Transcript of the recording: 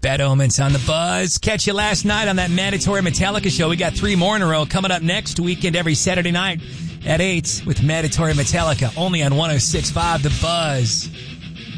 Bad Omens on the Buzz. Catch you last night on that mandatory Metallica show. We got 3 more in a row coming up next weekend every Saturday night at 8 with mandatory Metallica, only on 106.5 The Buzz.